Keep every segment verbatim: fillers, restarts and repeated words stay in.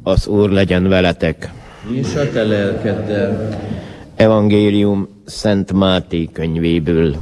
Az Úr legyen veletek. És a te lelkeddel. Evangélium Szent Máté könyvéből.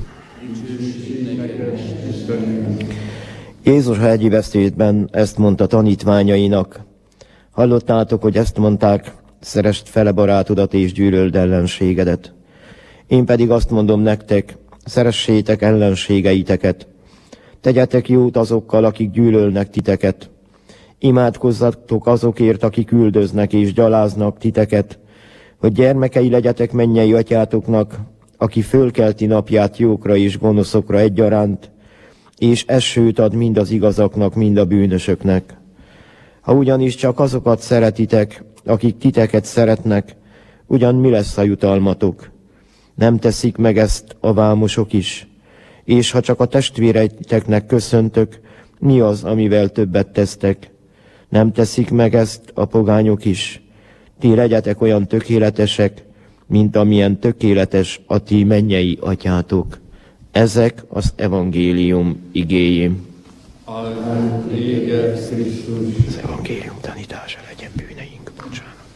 Jézus a hegyi beszédben ezt mondta tanítványainak. Hallottátok, hogy ezt mondták, szeresd fele barátodat és gyűlöld ellenségedet. Én pedig azt mondom nektek, szeressétek ellenségeiteket. Tegyetek jót azokkal, akik gyűlölnek titeket. Imádkozzatok azokért, akik üldöznek és gyaláznak titeket, hogy gyermekei legyetek mennyei atyátoknak, aki fölkelti napját jókra és gonoszokra egyaránt, és esőt ad mind az igazaknak, mind a bűnösöknek. Ha ugyanis csak azokat szeretitek, akik titeket szeretnek, ugyan mi lesz a jutalmatok? Nem teszik meg ezt a vámosok is? És ha csak a testvéreiteknek köszöntök, mi az, amivel többet tesztek? Nem teszik meg ezt a pogányok is? Ti legyetek olyan tökéletesek, mint amilyen tökéletes a ti mennyei atyátok. Ezek az evangélium igéi. Áldunk téged, Krisztus. Az evangélium tanítása legyen bűneink bocsánata.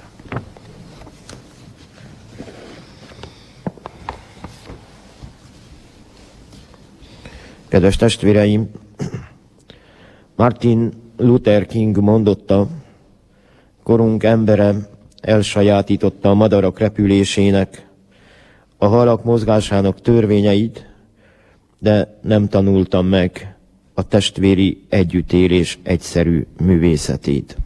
Kedves testvéreim, Martin Luther King mondotta, korunk embere elsajátította a madarak repülésének, a halak mozgásának törvényeit, de nem tanultam meg a testvéri együttélés egyszerű művészetét.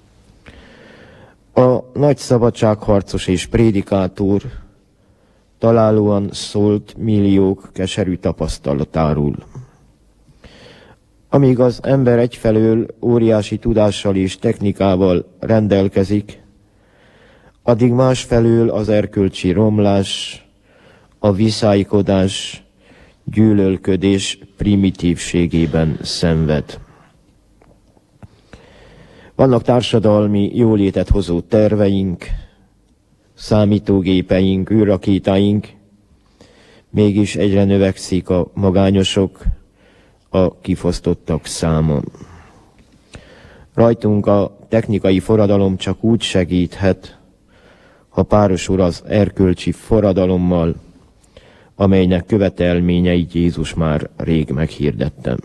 A nagy szabadságharcos és prédikátor találóan szólt milliók keserű tapasztalatáról. Amíg az ember egyfelől óriási tudással és technikával rendelkezik, addig másfelől az erkölcsi romlás, a viszálykodás, gyűlölködés primitívségében szenved. Vannak társadalmi jólétet hozó terveink, számítógépeink, űrrakétáink, mégis egyre növekszik a magányosok, a kifosztottak száma. Rajtunk a technikai forradalom csak úgy segíthet, ha párosul az erkölcsi forradalommal, amelynek követelményeit Jézus már rég meghirdette.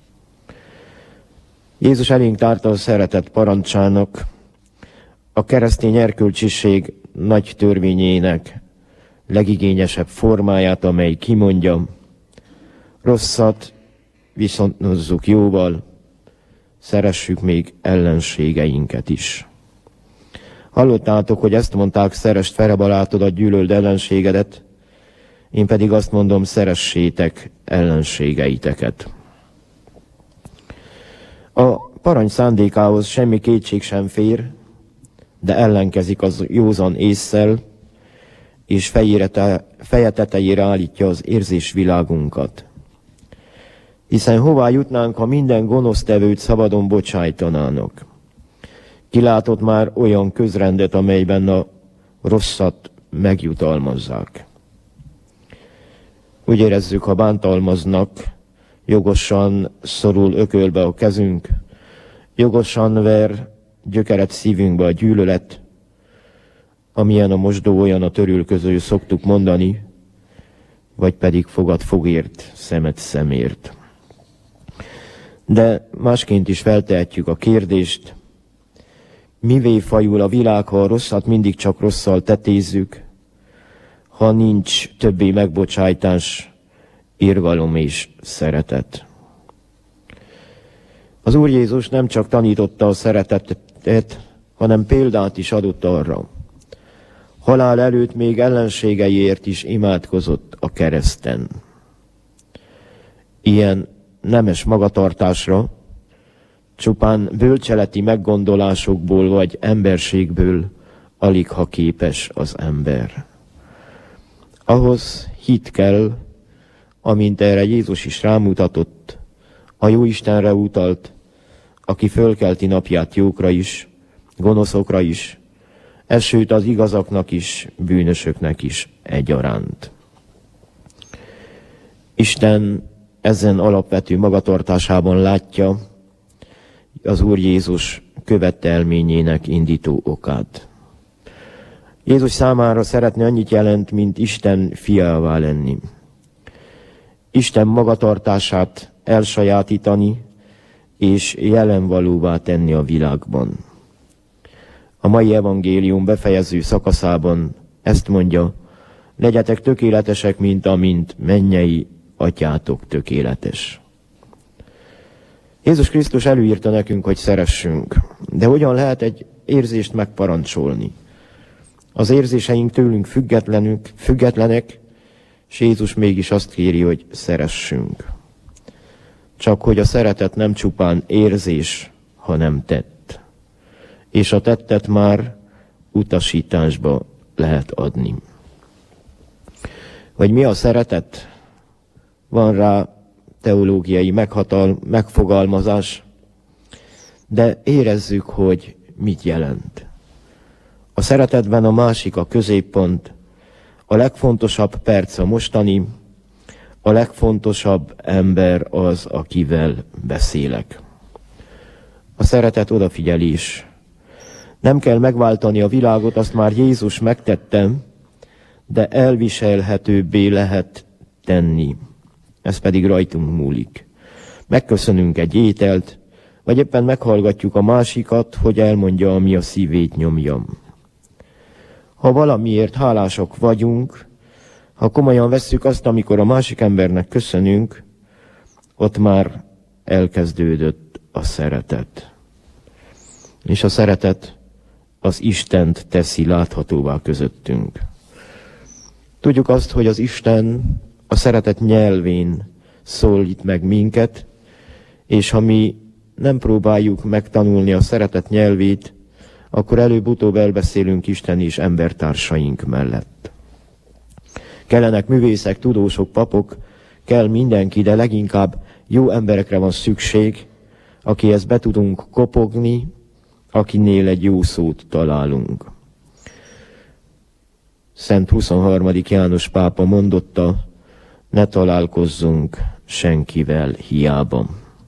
Jézus elénk tárta a szeretet parancsának, a keresztény erkölcsiség nagy törvényének legigényesebb formáját, amely kimondja, rosszat viszonozzuk jóval, szeressük még ellenségeinket is. Hallottátok, hogy ezt mondták, szeresd fele barátodat, gyűlöld ellenségedet, én pedig azt mondom, szeressétek ellenségeiteket. A parancs szándékához semmi kétség sem fér, de ellenkezik az józan ésszel, és fejére, feje tetejére állítja az érzésvilágunkat. Hiszen hová jutnánk, ha minden gonosztevőt szabadon bocsájtanának? Kilátott már olyan közrendet, amelyben a rosszat megjutalmazzák. Úgy érezzük, ha bántalmaznak, jogosan szorul ökölbe a kezünk, jogosan ver gyökeret szívünkbe a gyűlölet, amilyen a mosdó, olyan a törülköző, szoktuk mondani, vagy pedig fogad fogért, szemet szemért. De másként is feltehetjük a kérdést, mivé fajul a világ, ha a rosszat mindig csak rosszal tetézzük, ha nincs többé megbocsájtás, irgalom és szeretet. Az Úr Jézus nem csak tanította a szeretetet, hanem példát is adott arra. Halál előtt még ellenségeiért is imádkozott a kereszten. Ilyen nemes magatartásra csupán bölcseleti meggondolásokból vagy emberségből alig ha képes az ember. Ahhoz hit kell, amint erre Jézus is rámutatott, a Jóistenre utalt, aki fölkelti napját jókra is, gonoszokra is, esőt az igazaknak is, bűnösöknek is egyaránt. Isten ezen alapvető magatartásában látja az Úr Jézus követelményének indító okát. Jézus számára szeretne annyit jelent, mint Isten fiává lenni. Isten magatartását elsajátítani és jelenvalóvá tenni a világban. A mai evangélium befejező szakaszában ezt mondja: legyetek tökéletesek, mint amint mennyei atyátok tökéletes. Jézus Krisztus előírta nekünk, hogy szeressünk, de hogyan lehet egy érzést megparancsolni? Az érzéseink tőlünk függetlenük, függetlenek, és Jézus mégis azt kéri, hogy szeressünk. Csak hogy a szeretet nem csupán érzés, hanem tett. És a tettet már utasításba lehet adni. Vagy mi a szeretet? Van rá teológiai meghatal, megfogalmazás, de érezzük, hogy mit jelent. A szeretetben a másik a középpont, a legfontosabb perc a mostani, a legfontosabb ember az, akivel beszélek. A szeretet odafigyelés. Nem kell megváltani a világot, azt már Jézus megtette, de elviselhetőbbé lehet tenni. Ez pedig rajtunk múlik. Megköszönünk egy ételt, vagy éppen meghallgatjuk a másikat, hogy elmondja, ami a szívét nyomja. Ha valamiért hálások vagyunk, ha komolyan vesszük azt, amikor a másik embernek köszönünk, ott már elkezdődött a szeretet. És a szeretet az Istent teszi láthatóvá közöttünk. Tudjuk azt, hogy az Isten a szeretet nyelvén szólít meg minket, és ha mi nem próbáljuk megtanulni a szeretet nyelvét, akkor előbb-utóbb elbeszélünk Isten és embertársaink mellett. Kellenek művészek, tudósok, papok, kell mindenki, de leginkább jó emberekre van szükség, akihez be tudunk kopogni, akinél egy jó szót találunk. Szent huszonharmadik János pápa mondotta: ne találkozzunk senkivel hiába.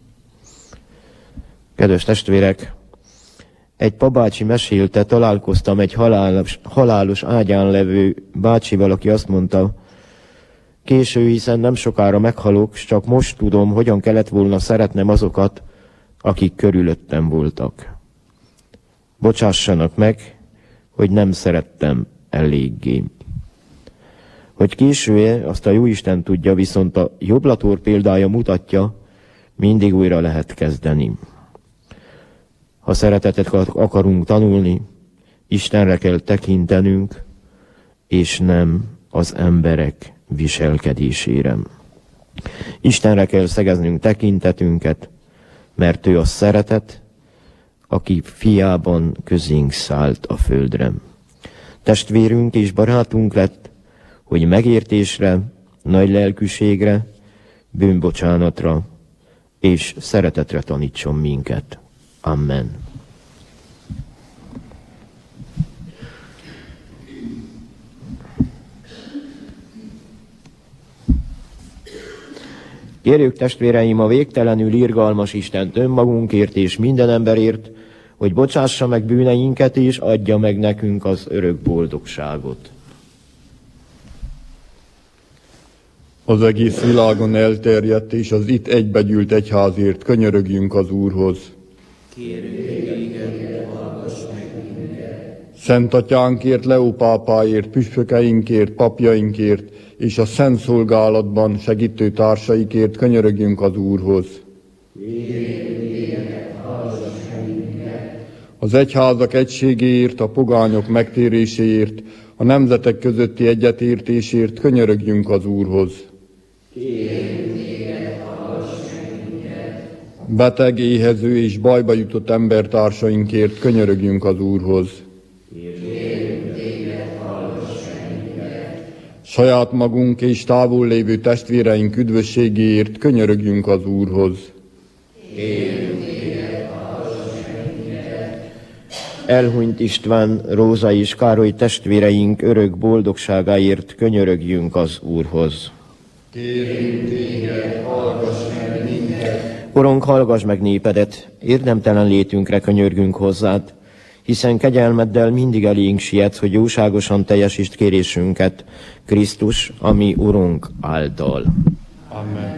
Kedves testvérek, egy papbácsi mesélte, találkoztam egy halálos, halálos ágyán levő bácsival, aki azt mondta: késő, hiszen nem sokára meghalok, s csak most tudom, hogyan kellett volna szeretnem azokat, akik körülöttem voltak. Bocsássanak meg, hogy nem szerettem eléggé. Hogy késője, azt a jóisten tudja, viszont a Joblator példája mutatja, mindig újra lehet kezdeni. Ha szeretetet akarunk tanulni, Istenre kell tekintenünk, és nem az emberek viselkedésére. Istenre kell szegeznünk tekintetünket, mert ő a szeretet, aki fiában közénk szállt a földre. Testvérünk és barátunk lett, hogy megértésre, nagy lelkűségre, bűnbocsánatra és szeretetre tanítson minket. Amen. Kérjük, testvéreim, a végtelenül irgalmas Istent önmagunkért és minden emberért, hogy bocsássa meg bűneinket és adja meg nekünk az örök boldogságot. Az egész világon elterjedt és az itt egybegyűlt egyházért könyörögjünk az Úrhoz. Kérünk téged, hallgass meg minket. Szent Atyánkért, Leó pápáért, püspökeinkért, papjainkért és a szent szolgálatban segítő társaikért könyörögjünk az Úrhoz. Kérünk téged, hallgass meg minket. Az egyházak egységéért, a pogányok megtéréséért, a nemzetek közötti egyetértésért könyörögjünk az Úrhoz. Kérünk téged, hallgass meg minket. Beteg, éhező és bajba jutott embertársainkért könyörögjünk az Úrhoz. Kérünk téged, hallgass meg minket. Saját magunk és távol lévő testvéreink üdvösségéért könyörögjünk az Úrhoz. Kérünk téged, hallgass meg minket. Elhunyt István, Róza és Károly testvéreink örök boldogságáért könyörögjünk az Úrhoz. Kérünk téged, hallgass meg minket. Urunk, hallgass meg népedet, érdemtelen létünkre könyörgünk hozzád, hiszen kegyelmeddel mindig elénk sietsz, hogy jóságosan teljesítsd kérésünket, Krisztus, ami Urunk által. Amen.